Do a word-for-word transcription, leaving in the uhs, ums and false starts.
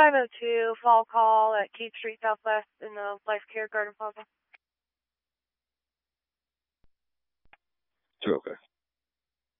five oh two, fall call at Keith Street Southwest in the Life Care Garden Plaza. Two, okay.